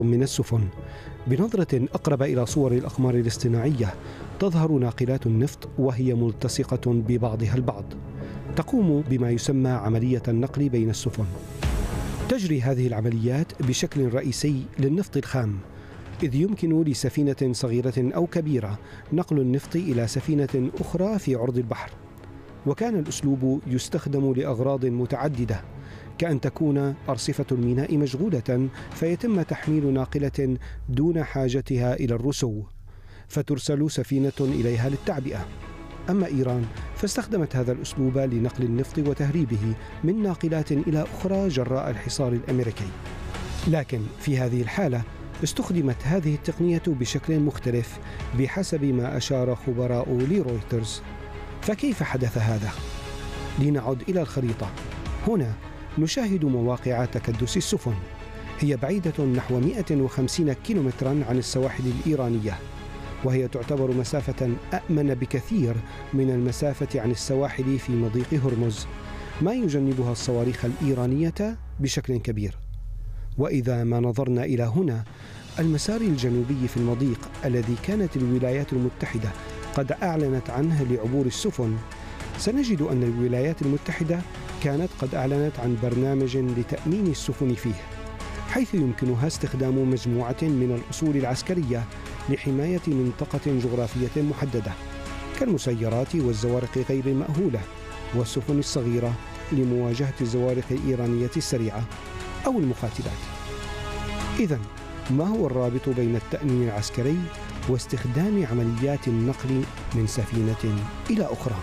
من السفن. بنظرة أقرب إلى صور الأقمار الاصطناعية تظهر ناقلات النفط وهي ملتصقة ببعضها البعض، تقوم بما يسمى عملية النقل بين السفن. تجري هذه العمليات بشكل رئيسي للنفط الخام، إذ يمكن لسفينة صغيرة أو كبيرة نقل النفط إلى سفينة أخرى في عرض البحر. وكان الأسلوب يستخدم لأغراض متعددة، كأن تكون أرصفة الميناء مشغولة فيتم تحميل ناقلة دون حاجتها إلى الرسو، فترسل سفينة إليها للتعبئة. أما إيران فاستخدمت هذا الأسلوب لنقل النفط وتهريبه من ناقلات إلى أخرى جراء الحصار الأمريكي. لكن في هذه الحالة استخدمت هذه التقنية بشكل مختلف بحسب ما أشار خبراء لرويترز. فكيف حدث هذا؟ لنعد إلى الخريطة. هنا نشاهد مواقع تكدس السفن، هي بعيدة نحو 150 كيلومترا عن السواحل الإيرانية، وهي تعتبر مسافة أأمن بكثير من المسافة عن السواحل في مضيق هرمز، ما يجنبها الصواريخ الإيرانية بشكل كبير. وإذا ما نظرنا إلى هنا، المسار الجنوبي في المضيق الذي كانت الولايات المتحدة قد أعلنت عنه لعبور السفن، سنجد أن الولايات المتحدة كانت قد أعلنت عن برنامج لتأمين السفن فيه، حيث يمكنها استخدام مجموعة من الأصول العسكرية لحماية منطقة جغرافية محددة، كالمسيرات والزوارق غير المأهولة والسفن الصغيرة لمواجهة الزوارق الإيرانية السريعة أو المقاتلات. إذن ما هو الرابط بين التأمين العسكري واستخدام عمليات النقل من سفينة إلى أخرى؟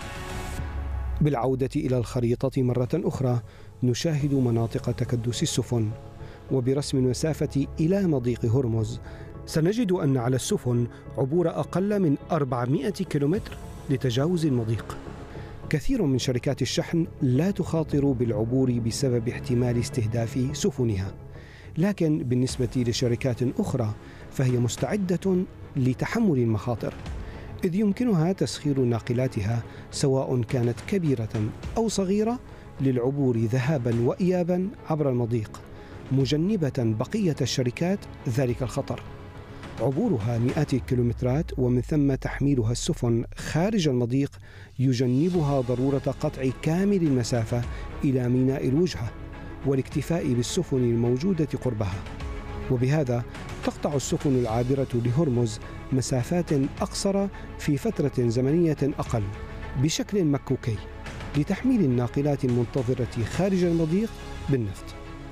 بالعودة إلى الخريطة مرة أخرى نشاهد مناطق تكدس السفن، وبرسم المسافة إلى مضيق هرمز سنجد أن على السفن عبور أقل من 400 كيلومتر لتجاوز المضيق. كثير من شركات الشحن لا تخاطر بالعبور بسبب احتمال استهداف سفنها، لكن بالنسبة لشركات أخرى فهي مستعدة لتحمل المخاطر، إذ يمكنها تسخير ناقلاتها سواء كانت كبيرة أو صغيرة للعبور ذهابا وإيابا عبر المضيق، مجنبة بقية الشركات ذلك الخطر. عبورها مئات الكيلومترات ومن ثم تحميلها السفن خارج المضيق يجنبها ضرورة قطع كامل المسافة إلى ميناء الوجهة والاكتفاء بالسفن الموجودة قربها، وبهذا تقطع السفن العابرة لهرمز مسافات أقصر في فترة زمنية أقل بشكل مكوكي لتحميل الناقلات المنتظرة خارج المضيق بالنفط.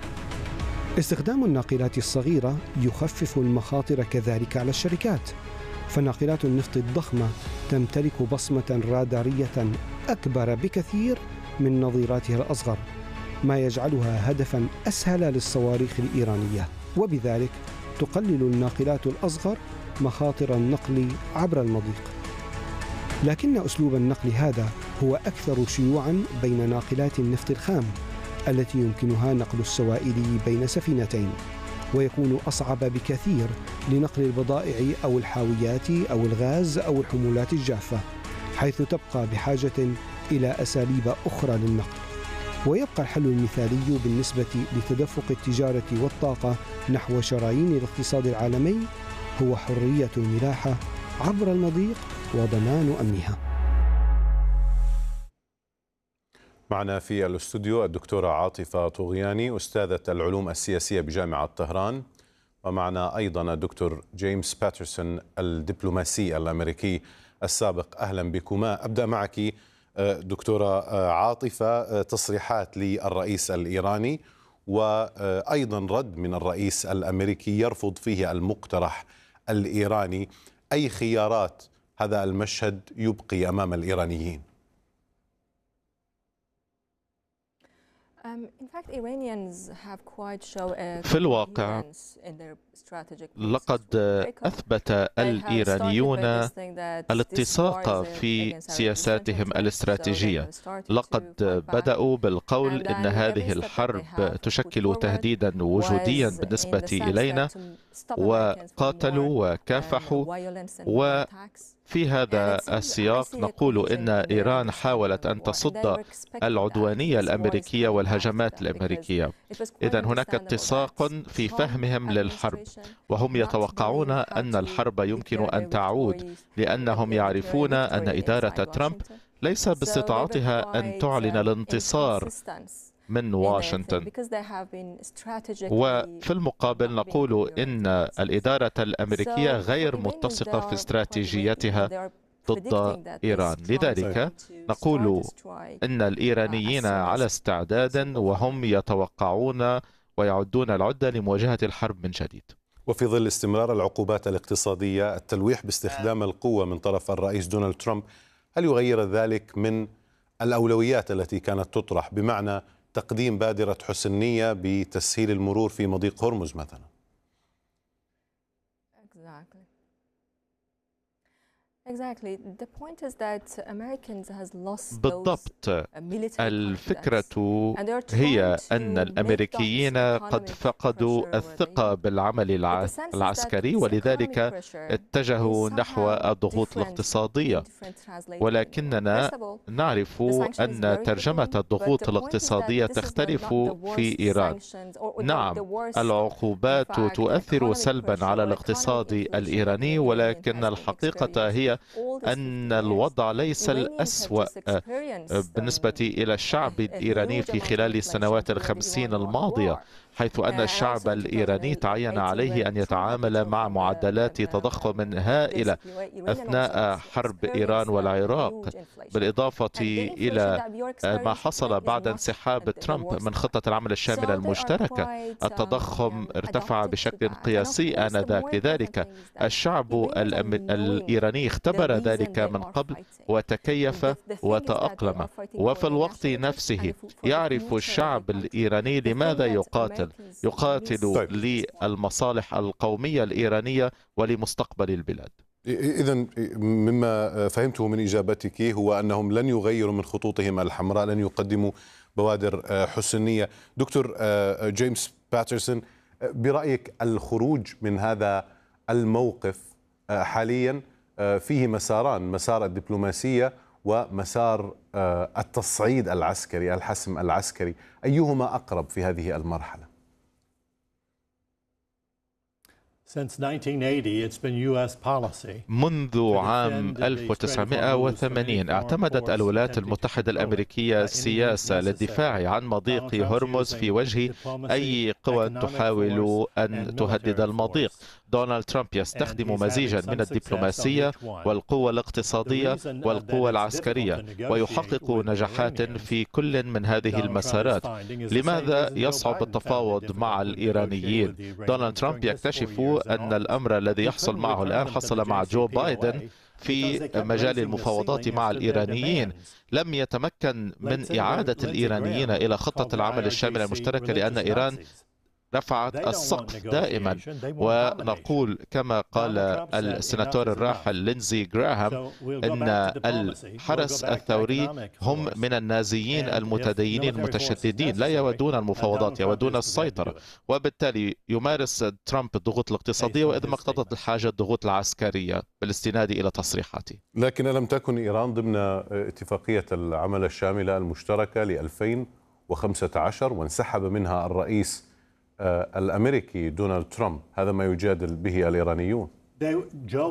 استخدام الناقلات الصغيرة يخفف المخاطر كذلك على الشركات، فناقلات النفط الضخمة تمتلك بصمة رادارية أكبر بكثير من نظيراتها الأصغر، ما يجعلها هدفا أسهل للصواريخ الإيرانية، وبذلك تقلل الناقلات الأصغر مخاطر النقل عبر المضيق. لكن أسلوب النقل هذا هو أكثر شيوعا بين ناقلات النفط الخام التي يمكنها نقل السوائل بين سفينتين، ويكون أصعب بكثير لنقل البضائع أو الحاويات أو الغاز أو الحمولات الجافة، حيث تبقى بحاجة إلى أساليب أخرى للنقل. ويبقى الحل المثالي بالنسبة لتدفق التجارة والطاقة نحو شرايين الاقتصاد العالمي هو حرية الملاحة عبر المضيق وضمان أمنها. معنا في الاستوديو الدكتورة عاطفة طغياني، أستاذة العلوم السياسية بجامعة طهران، ومعنا أيضا الدكتور جيمس باترسون الدبلوماسي الأمريكي السابق. أهلا بكما. أبدأ معك دكتورة عاطفة، تصريحات للرئيس الإيراني وأيضا رد من الرئيس الأمريكي يرفض فيه المقترح الإيراني، أي خيارات هذا المشهد يبقي أمام الإيرانيين؟ في الواقع لقد أثبت الإيرانيون الاتساق في سياساتهم الاستراتيجية. لقد بدأوا بالقول إن هذه الحرب تشكل تهديدا وجوديا بالنسبة إلينا، وقاتلوا وكافحوا في هذا السياق نقول إن إيران حاولت أن تصد العدوانية الأمريكية والهجمات الأمريكية. إذن هناك اتساق في فهمهم للحرب، وهم يتوقعون أن الحرب يمكن أن تعود، لأنهم يعرفون أن إدارة ترامب ليس باستطاعتها أن تعلن الانتصار من واشنطن. وفي المقابل نقول إن الإدارة الأمريكية غير متسقة في استراتيجيتها ضد إيران. لذلك نقول إن الإيرانيين على استعداد، وهم يتوقعون ويعدون العدة لمواجهة الحرب من جديد. وفي ظل استمرار العقوبات الاقتصادية، التلويح باستخدام القوة من طرف الرئيس دونالد ترامب، هل يغير ذلك من الأولويات التي كانت تطرح، بمعنى تقديم بادرة حسنية بتسهيل المرور في مضيق هرمز مثلا؟ بالضبط. الفكرة هي أن الأمريكيين قد فقدوا الثقة بالعمل العسكري، ولذلك اتجهوا نحو الضغوط الاقتصادية. ولكننا نعرف أن ترجمة الضغوط الاقتصادية تختلف في إيران. نعم، العقوبات تؤثر سلبا على الاقتصاد الإيراني، ولكن الحقيقة هي أن الوضع ليس الأسوأ بالنسبة إلى الشعب الإيراني في خلال السنوات 50 الماضية، حيث أن الشعب الإيراني تعين عليه أن يتعامل مع معدلات تضخم هائلة أثناء حرب إيران والعراق، بالإضافة إلى ما حصل بعد انسحاب ترامب من خطة العمل الشاملة المشتركة. التضخم ارتفع بشكل قياسي آنذاك، لذلك الشعب الإيراني اختبر ذلك من قبل وتكيف وتأقلم. وفي الوقت نفسه يعرف الشعب الإيراني لماذا يقاتل للمصالح القومية الإيرانية ولمستقبل البلاد. إذن مما فهمته من إجابتك هو أنهم لن يغيروا من خطوطهم الحمراء، لن يقدموا بوادر حسنية. دكتور جيمس باترسون، برأيك الخروج من هذا الموقف حاليا فيه مساران، مسار الدبلوماسية ومسار التصعيد العسكري، الحسم العسكري، أيهما أقرب في هذه المرحلة؟ منذ عام 1980 اعتمدت الولايات المتحدة الأمريكية سياسة للدفاع عن مضيق هرمز في وجه أي قوى تحاول أن تهدد المضيق. دونالد ترامب يستخدم مزيجا من الدبلوماسية والقوة الاقتصادية والقوة العسكرية، ويحقق نجاحات في كل من هذه المسارات. لماذا يصعب التفاوض مع الإيرانيين؟ دونالد ترامب يكتشف أن الأمر الذي يحصل معه الآن حصل مع جو بايدن في مجال المفاوضات مع الإيرانيين. لم يتمكن من إعادة الإيرانيين إلى خطة العمل الشاملة المشتركة لأن إيران رفعت السقف دائما. ونقول كما قال السناتور الراحل لينزي جراهام أن الحرس الثوري هم من النازيين المتدينين المتشددين، لا يودون المفاوضات، يودون السيطرة، وبالتالي يمارس ترامب الضغوط الاقتصادية وإذا ما اقتضت الحاجة الضغوط العسكرية بالاستناد إلى تصريحاته. لكن لم تكن إيران ضمن اتفاقية العمل الشاملة المشتركة ل 2015 وانسحب منها الرئيس الأمريكي دونالد ترامب، هذا ما يجادل به الإيرانيون. جو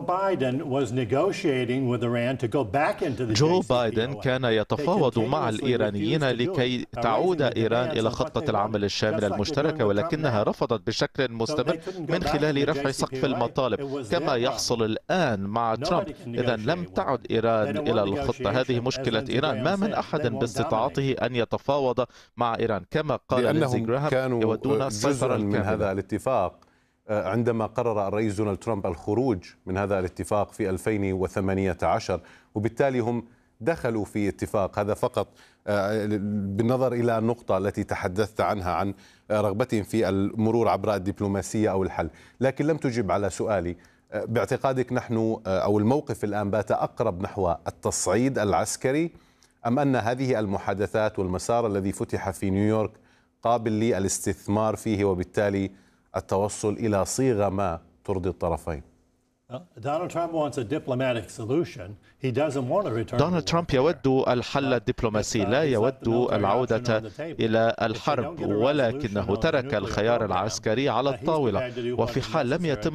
بايدن كان يتفاوض مع الإيرانيين لكي تعود إيران إلى خطة العمل الشاملة المشتركة، ولكنها رفضت بشكل مستمر من خلال رفع سقف المطالب كما يحصل الآن مع ترامب. إذن لم تعد إيران إلى الخطة. هذه مشكلة إيران، ما من أحد باستطاعته أن يتفاوض مع إيران. كما قال لينزي جراهام يودون السيطرة من هذا الاتفاق عندما قرر الرئيس دونالد ترامب الخروج من هذا الاتفاق في 2018، وبالتالي هم دخلوا في اتفاق. هذا فقط بالنظر إلى النقطة التي تحدثت عنها عن رغبتهم في المرور عبر الدبلوماسية أو الحل، لكن لم تجب على سؤالي. باعتقادك نحن أو الموقف الآن بات أقرب نحو التصعيد العسكري، أم أن هذه المحادثات والمسار الذي فتح في نيويورك قابل للاستثمار فيه وبالتالي التوصل إلى صيغة ما ترضي الطرفين؟ دونالد ترامب يود الحل الدبلوماسي، لا يود العودة إلى الحرب، ولكنه ترك الخيار العسكري على الطاولة، وفي حال لم يتم